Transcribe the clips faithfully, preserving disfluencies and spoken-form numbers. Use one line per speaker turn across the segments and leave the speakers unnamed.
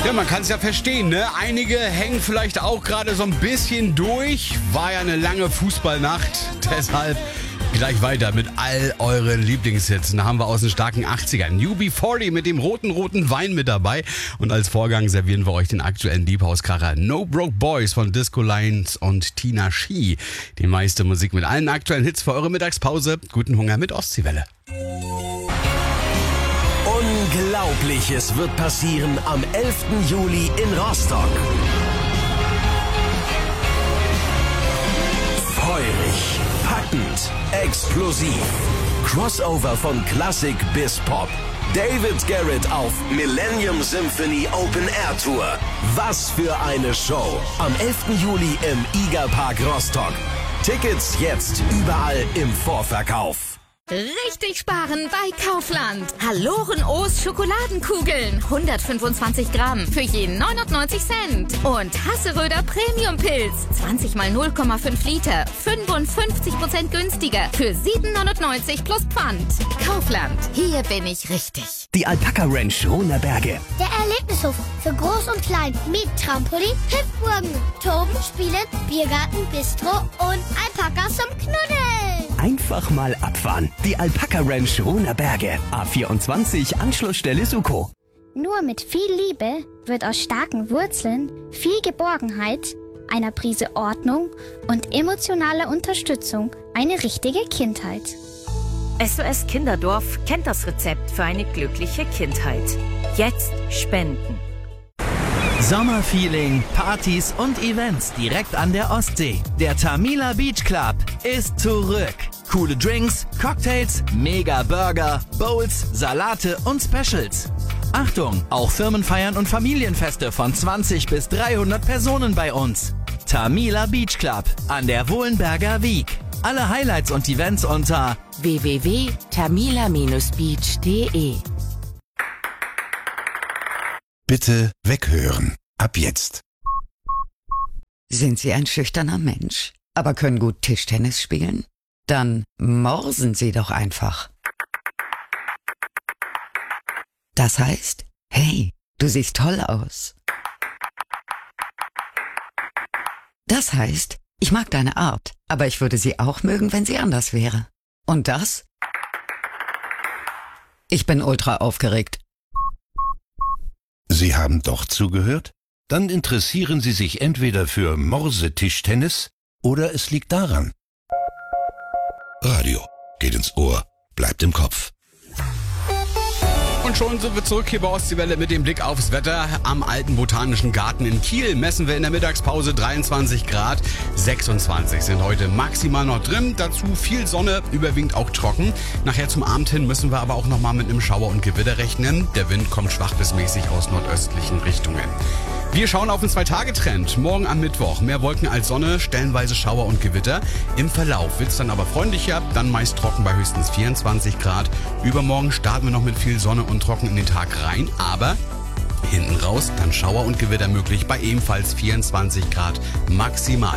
Ja, man kann es ja verstehen, ne? Einige hängen vielleicht auch gerade so ein bisschen durch. War ja eine lange Fußballnacht, deshalb gleich weiter mit all euren Lieblingshits. Da haben wir aus den starken achtzigern U B vierzig mit dem roten, roten Wein mit dabei. Und als Vorgang servieren wir euch den aktuellen Deep House Kracher No Broke Boys von Disco Lines und Tina Shi. Die meiste Musik mit allen aktuellen Hits für eure Mittagspause. Guten Hunger mit Ostseewelle.
Unglaubliches wird passieren am elften Juli in Rostock. Feurig, packend, explosiv. Crossover von Klassik bis Pop. David Garrett auf Millennium Symphony Open Air Tour. Was für eine Show. Am elften Juli im Iga Park Rostock. Tickets jetzt überall im Vorverkauf.
Richtig sparen bei Kaufland. Haloren O's Schokoladenkugeln. hundertfünfundzwanzig Gramm für jeden neunundneunzig Cent. Und Hasseröder Premium Pilz. zwanzig mal null Komma fünf Liter. fünfundfünfzig Prozent günstiger. Für sieben neunundneunzig plus Pfand. Kaufland. Hier bin ich richtig.
Die Alpaka Ranch Runerberge.
Der Erlebnishof für Groß und Klein. Mit Trampolin, Hüpfburgen, Toben, Spielen, Biergarten, Bistro und Alpakas zum Knuddeln.
Einfach mal abfahren. Die Alpaka Ranch Runerberge. A vierundzwanzig, Anschlussstelle Suko.
Nur mit viel Liebe wird aus starken Wurzeln viel Geborgenheit, einer Prise Ordnung und emotionaler Unterstützung eine richtige Kindheit.
S O S Kinderdorf kennt das Rezept für eine glückliche Kindheit. Jetzt spenden.
Sommerfeeling, Partys und Events direkt an der Ostsee. Der Tamila Beach Club ist zurück. Coole Drinks, Cocktails, Mega Burger, Bowls, Salate und Specials. Achtung, auch Firmenfeiern und Familienfeste von zwanzig bis dreihundert Personen bei uns. Tamila Beach Club an der Wohlenberger Wiek. Alle Highlights und Events unter
w w w punkt tamila Bindestrich beach punkt de.
Bitte weghören. Ab jetzt.
Sind Sie ein schüchterner Mensch, aber können gut Tischtennis spielen? Dann morsen Sie doch einfach. Das heißt, hey, du siehst toll aus. Das heißt, ich mag deine Art, aber ich würde sie auch mögen, wenn sie anders wäre. Und das? Ich bin ultra aufgeregt.
Sie haben doch zugehört? Dann interessieren Sie sich entweder für Morse-Tischtennis oder es liegt daran. Radio geht ins Ohr, bleibt im Kopf.
Und schon sind wir zurück hier bei Ostseewelle mit dem Blick aufs Wetter. Am Alten Botanischen Garten in Kiel messen wir in der Mittagspause dreiundzwanzig Grad. sechsundzwanzig sind heute maximal noch drin. Dazu viel Sonne, überwiegend auch trocken. Nachher zum Abend hin müssen wir aber auch nochmal mit einem Schauer und Gewitter rechnen. Der Wind kommt schwach bis mäßig aus nordöstlichen Richtungen. Wir schauen auf den Zwei-Tage-Trend. Morgen am Mittwoch mehr Wolken als Sonne, stellenweise Schauer und Gewitter. Im Verlauf wird es dann aber freundlicher, dann meist trocken bei höchstens vierundzwanzig Grad. Übermorgen starten wir noch mit viel Sonne und trocken in den Tag rein, aber hinten raus dann Schauer und Gewitter möglich bei ebenfalls vierundzwanzig Grad maximal.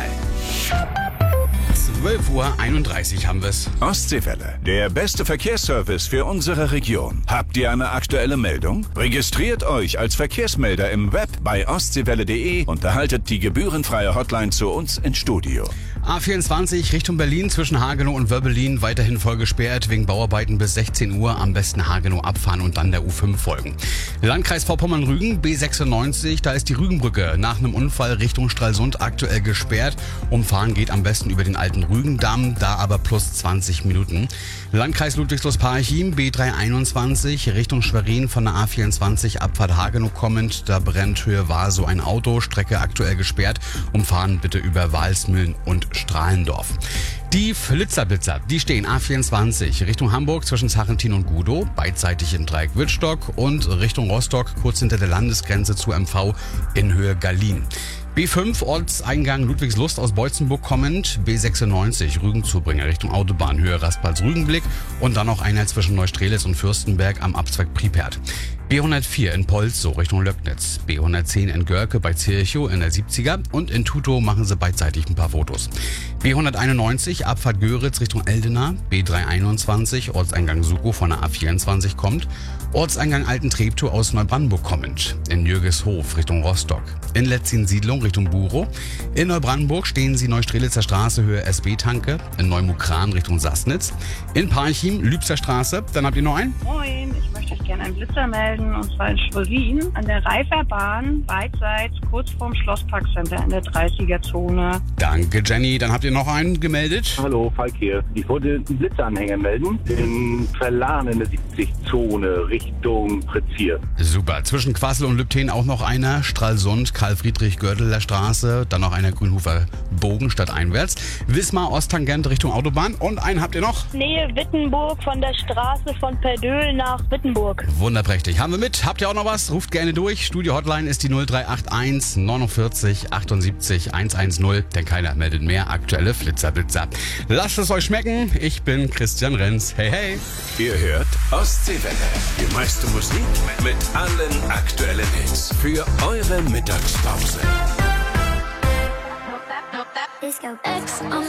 zwölf Uhr einunddreißig haben wir's.
Ostseewelle, der beste Verkehrsservice für unsere Region. Habt ihr eine aktuelle Meldung? Registriert euch als Verkehrsmelder im Web bei ostseewelle punkt de und erhaltet die gebührenfreie Hotline zu uns ins Studio.
A vierundzwanzig Richtung Berlin zwischen Hagenow und Wöbbelin weiterhin voll gesperrt wegen Bauarbeiten bis sechzehn Uhr. Am besten Hagenow abfahren und dann der U fünf folgen. Landkreis Vorpommern-Rügen, B sechsundneunzig, da ist die Rügenbrücke nach einem Unfall Richtung Stralsund aktuell gesperrt. Umfahren geht am besten über den alten Rügendamm, da aber plus zwanzig Minuten. Landkreis Ludwigslust-Parchim, B dreihunderteinundzwanzig, Richtung Schwerin von der A vierundzwanzig, Abfahrt Hagenow kommend, da brennt Höhe war so ein Auto, Strecke aktuell gesperrt. Umfahren bitte über Walsmühlen und Strahlendorf. Die Flitzerblitzer, die stehen A vierundzwanzig Richtung Hamburg zwischen Sarrentin und Gudow, beidseitig im Dreieck Wittstock und Richtung Rostock kurz hinter der Landesgrenze zu M V in Höhe Gallien. B fünf Ortseingang Ludwigslust aus Beutzenburg kommend, B sechsundneunzig Rügen-Zubringer Richtung Autobahn Höhe Raspals-Rügenblick und dann noch einer zwischen Neustrelitz und Fürstenberg am Abzweig Pripert. B hundertvier in Polz, so Richtung Löcknitz. B hundertzehn in Görke bei Zirchow in der siebziger und in Tutow machen sie beidseitig ein paar Fotos. B hunderteinundneunzig Abfahrt Göritz Richtung Eldena. B dreihunderteinundzwanzig Ortseingang Sukow von der A vierundzwanzig kommt. Ortseingang Alten Treptow aus Neubrandenburg kommend. In Jürgeshof Richtung Rostock. In Letzin-Siedlung Richtung Burow. In Neubrandenburg stehen sie Neustrelitzer Straße Höhe S B-Tanke. In Neumukran Richtung Sassnitz. In Parchim Lübster Straße. Dann habt ihr noch einen?
Moin, ich möchte euch gerne einen Blitzer melden, und zwar in Schwerin an der Reiferbahn, beidseits kurz vorm Schlossparkcenter in der dreißiger-Zone.
Danke, Jenny. Dann habt ihr noch einen gemeldet?
Hallo, Falk hier. Ich wollte einen Blitzeranhänger melden in Verlan in der siebzig-Zone Richtung Pretzier.
Super. Zwischen Quassel und Lübten auch noch einer. Stralsund, Karl-Friedrich-Gördeler Straße. Dann noch einer Grünhofer Bogen stadteinwärts. Wismar Osttangent Richtung Autobahn. Und einen habt ihr noch?
Nähe Wittenburg von der Straße von Perdöhl nach Wittenburg.
Wunderprächtig. Haben wir mit. Habt ihr auch noch was? Ruft gerne durch. Studio-Hotline ist die null drei acht eins neunundvierzig achtundsiebzig hundertzehn, denn keiner meldet mehr aktuelle Flitzerblitzer. Lasst es euch schmecken. Ich bin Christian Renz. Hey, hey.
Ihr hört Ostseewelle. Die meiste Musik mit allen aktuellen Hits für eure Mittagspause.